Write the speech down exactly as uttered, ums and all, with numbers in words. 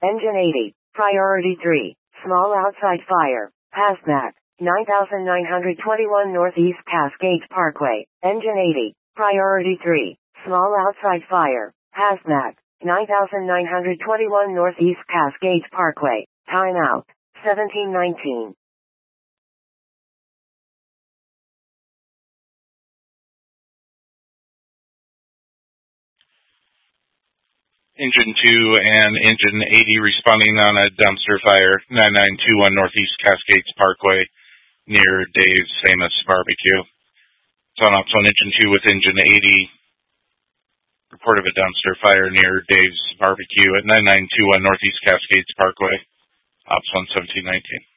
Engine eighty, Priority three, Small Outside Fire, Hazmat, nine thousand nine hundred twenty-one Northeast Cascades Parkway. Engine eighty, Priority three, Small Outside Fire, Hazmat, nine thousand nine hundred twenty-one Northeast Cascades Parkway. Timeout, seventeen nineteen. Engine two and Engine eighty responding on a dumpster fire, nine nine two one Northeast Cascades Parkway near Dave's Famous Barbecue. It's on Ops one Engine two with Engine eighty. Report of a dumpster fire near Dave's Barbecue at nine nine two one Northeast Cascades Parkway. Ops one seventeen nineteen.